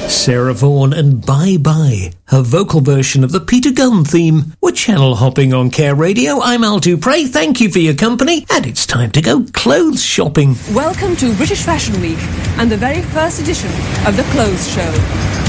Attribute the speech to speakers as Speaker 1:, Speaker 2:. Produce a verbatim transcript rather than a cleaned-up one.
Speaker 1: Sarah Vaughan and Bye Bye, her vocal version of the Peter Gunn theme. We're channel hopping on Care Radio. I'm Al Dupre. Thank you for your company, and it's time to go clothes shopping.
Speaker 2: Welcome to British Fashion Week and the very first edition of The Clothes Show.